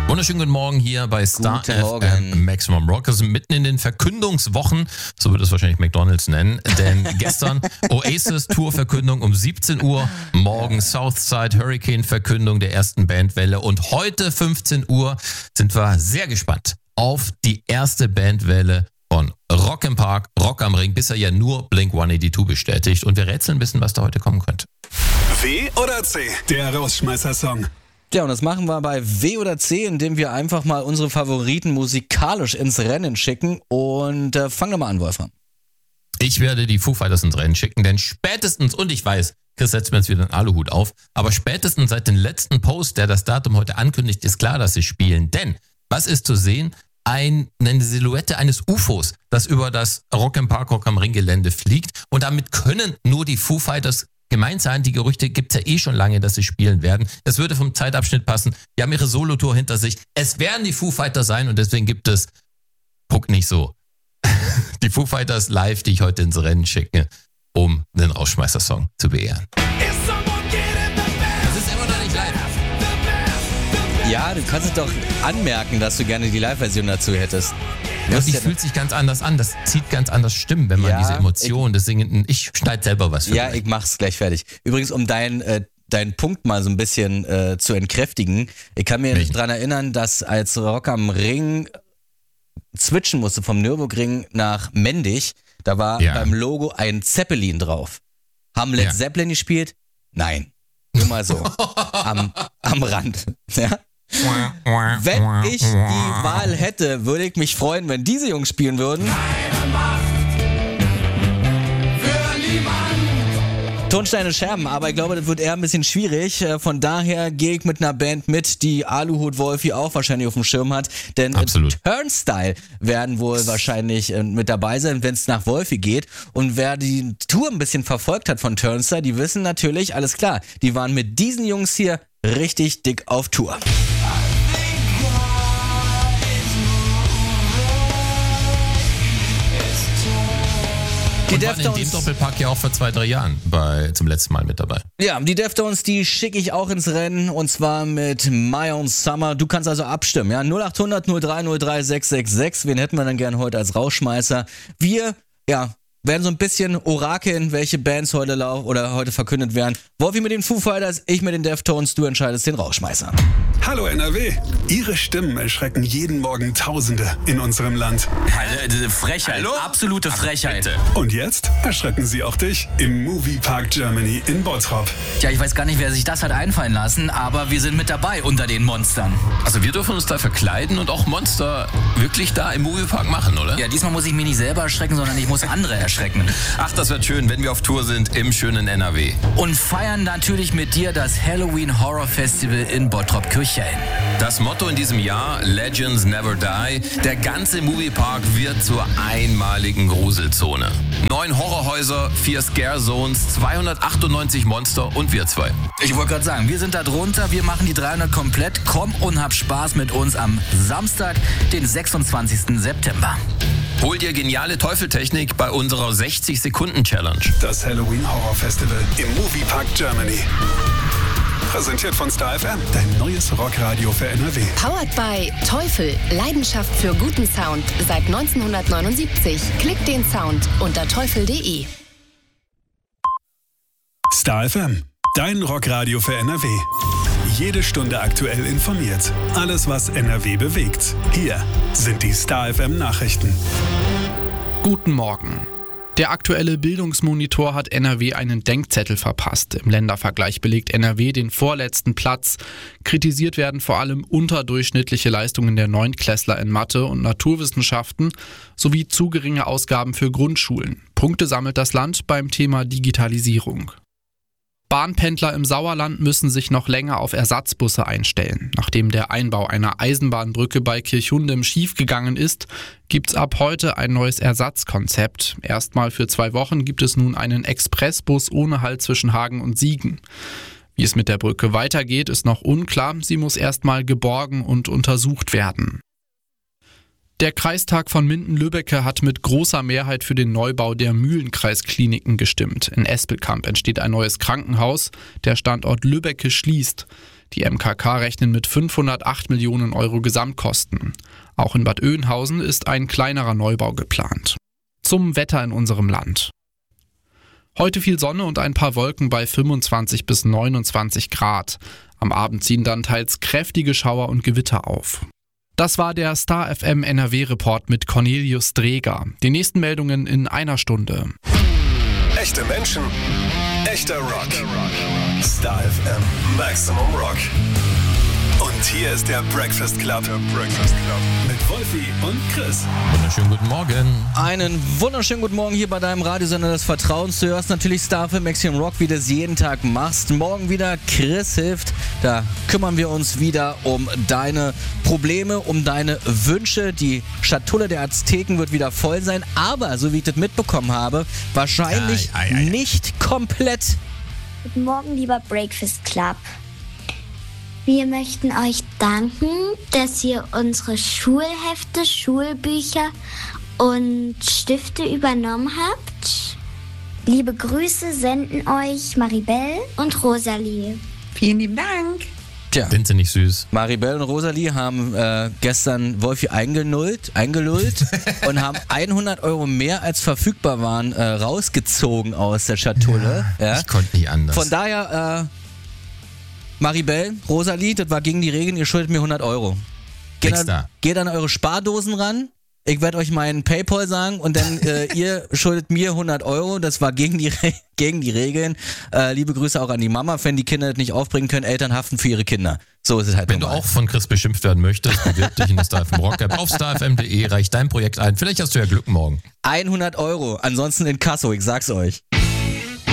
Wunderschönen guten Morgen hier bei Star Guten FM Morgen. Maximum Rock. Wir sind mitten in den Verkündungswochen, so wird es wahrscheinlich McDonald's nennen, denn gestern Oasis Tourverkündung um 17 Uhr, morgen Southside Hurricane Verkündung der ersten Bandwelle und heute 15 Uhr sind wir sehr gespannt auf die erste Bandwelle von Rock im Park, Rock am Ring. Bisher ja nur Blink-182 bestätigt und wir rätseln ein bisschen, was da heute kommen könnte. W oder C? Der Rausschmeißer-Song. Ja, und das machen wir bei W oder C, indem wir einfach mal unsere Favoriten musikalisch ins Rennen schicken. Und fang doch mal an, Wolfram. Ich werde die Foo Fighters ins Rennen schicken, denn spätestens, und ich weiß, Chris setzt mir jetzt wieder einen Aluhut auf, aber spätestens seit dem letzten Post, der das Datum heute ankündigt, ist klar, dass sie spielen. Denn, was ist zu sehen? Eine Silhouette eines UFOs, das über das Rock im Park, Rock am Ring Gelände fliegt. Und damit können nur die Foo Fighters gemeint sein. Die Gerüchte gibt es ja schon lange, dass sie spielen werden. Es würde vom Zeitabschnitt passen. Die haben ihre Solotour hinter sich. Es werden die Foo Fighters sein und deswegen gibt es, guck nicht so, die Foo Fighters live, die ich heute ins Rennen schicke, um den Rausschmeißer-Song zu beehren. Das ist immer noch nicht live. Ja, du kannst es doch anmerken, dass du gerne die Live-Version dazu hättest. Ja, die fühlt sich ganz anders an. Das zieht ganz anders Stimmen, wenn man diese Emotionen des Singenden. Ich schneide selber was für Ja, ich mach's gleich fertig. Übrigens, um deinen Punkt mal so ein bisschen zu entkräftigen. Ich kann mir dran erinnern, dass als Rock am Ring switchen musste vom Nürburgring nach Mendig, da war beim Logo ein Zeppelin drauf. Haben Led Zeppelin gespielt? Nein. Nur mal so. am Rand. Ja? Wenn ich die Wahl hätte, würde ich mich freuen, wenn diese Jungs spielen würden. Tonsteine Scherben, aber ich glaube, das wird eher ein bisschen schwierig. Von daher gehe ich mit einer Band mit, die Aluhut Wolfi auch wahrscheinlich auf dem Schirm hat. Denn Turnstile werden wohl wahrscheinlich mit dabei sein, wenn es nach Wolfi geht. Und wer die Tour ein bisschen verfolgt hat von Turnstile, die wissen natürlich, alles klar, die waren mit diesen Jungs hier richtig dick auf Tour. Die waren in dem Doppelpack ja auch vor 2-3 Jahren zum letzten Mal mit dabei. Ja, die Deftones, die schicke ich auch ins Rennen und zwar mit My Own Summer. Du kannst also abstimmen, ja, 0800 0303 666. Wen hätten wir dann gern heute als Rausschmeißer? Wir, werden so ein bisschen orakeln, welche Bands heute verkündet werden. Wolfi mit den Foo Fighters, ich mit den Deftones, du entscheidest den Rausschmeißer. Hallo NRW, Ihre Stimmen erschrecken jeden Morgen Tausende in unserem Land. Frechheit, hallo? Absolute Frechheit. Und jetzt erschrecken sie auch dich im Moviepark Germany in Bottrop. Ja, ich weiß gar nicht, wer sich das hat einfallen lassen, aber wir sind mit dabei unter den Monstern. Also wir dürfen uns da verkleiden und auch Monster wirklich da im Moviepark machen, oder? Ja, diesmal muss ich mich nicht selber erschrecken, sondern ich muss andere erschrecken. Ach, das wird schön, wenn wir auf Tour sind im schönen NRW. Und feiern natürlich mit dir das Halloween Horror Festival in Bottrop-Kirchhain. Das Motto in diesem Jahr, Legends Never Die. Der ganze Moviepark wird zur einmaligen Gruselzone. 9 Horrorhäuser, 4 Scare Zones, 298 Monster und wir 2. Ich wollte gerade sagen, wir sind da drunter, wir machen die 300 komplett. Komm und hab Spaß mit uns am Samstag, den 26. September. Hol dir geniale Teufeltechnik bei unserer 60-Sekunden-Challenge. Das Halloween Horror Festival im Moviepark Germany. Präsentiert von Star FM, dein neues Rockradio für NRW. Powered by Teufel, Leidenschaft für guten Sound seit 1979. Klick den Sound unter teufel.de. Star FM, dein Rockradio für NRW. Jede Stunde aktuell informiert. Alles, was NRW bewegt. Hier sind die Star FM Nachrichten. Guten Morgen. Der aktuelle Bildungsmonitor hat NRW einen Denkzettel verpasst. Im Ländervergleich belegt NRW den vorletzten Platz. Kritisiert werden vor allem unterdurchschnittliche Leistungen der Neunklässler in Mathe und Naturwissenschaften sowie zu geringe Ausgaben für Grundschulen. Punkte sammelt das Land beim Thema Digitalisierung. Bahnpendler im Sauerland müssen sich noch länger auf Ersatzbusse einstellen. Nachdem der Einbau einer Eisenbahnbrücke bei Kirchhundem schiefgegangen ist, gibt's ab heute ein neues Ersatzkonzept. Erstmal für 2 Wochen gibt es nun einen Expressbus ohne Halt zwischen Hagen und Siegen. Wie es mit der Brücke weitergeht, ist noch unklar. Sie muss erstmal geborgen und untersucht werden. Der Kreistag von Minden-Lübbecke hat mit großer Mehrheit für den Neubau der Mühlenkreiskliniken gestimmt. In Espelkamp entsteht ein neues Krankenhaus. Der Standort Lübbecke schließt. Die MKK rechnen mit 508 Millionen Euro Gesamtkosten. Auch in Bad Oeynhausen ist ein kleinerer Neubau geplant. Zum Wetter in unserem Land. Heute viel Sonne und ein paar Wolken bei 25 bis 29 Grad. Am Abend ziehen dann teils kräftige Schauer und Gewitter auf. Das war der Star FM NRW-Report mit Cornelius Dreger. Die nächsten Meldungen in einer Stunde. Echte Menschen, echter Rock. Star FM Maximum Rock. Und hier ist der Breakfast Club. Mit Wolfi und Chris. Wunderschönen guten Morgen. Einen wunderschönen guten Morgen hier bei deinem Radiosender des Vertrauens. Du hörst natürlich Star FM Maximum Rock, wie du es jeden Tag machst. Morgen wieder Chris hilft. Da kümmern wir uns wieder um deine Probleme, um deine Wünsche. Die Schatulle der Azteken wird wieder voll sein. Aber, so wie ich das mitbekommen habe, wahrscheinlich nicht komplett. Guten Morgen, lieber Breakfast Club. Wir möchten euch danken, dass ihr unsere Schulhefte, Schulbücher und Stifte übernommen habt. Liebe Grüße senden euch Maribel und Rosalie. Vielen lieben Dank. Tja, Sind sie nicht süß? Maribel und Rosalie haben gestern Wolfi eingelullt und haben 100 Euro mehr als verfügbar waren rausgezogen aus der Schatulle. Ja. Ich konnte nicht anders. Von daher, Maribel, Rosalie, das war gegen die Regeln, ihr schuldet mir 100 Euro. Geht an eure Spardosen ran. Ich werde euch meinen PayPal sagen und dann ihr schuldet mir 100 Euro. Das war gegen die Regeln. Liebe Grüße auch an die Mama, wenn die Kinder das nicht aufbringen können. Eltern haften für ihre Kinder. So ist es halt Wenn normal. du auch von Chris beschimpft werden möchtest, bewirb dich in der Star FM Rock App auf starfm.de, reich dein Projekt ein. Vielleicht hast du ja Glück morgen. 100 Euro, ansonsten in Kasso, ich sag's euch.